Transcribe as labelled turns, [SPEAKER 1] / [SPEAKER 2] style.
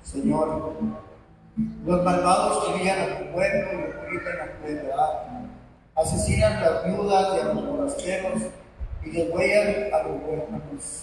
[SPEAKER 1] Señor, los malvados crían a tu pueblo y oprimen a tu heredad. Asesinan a las viudas y a los forasteros y degüellan a los huérfanos.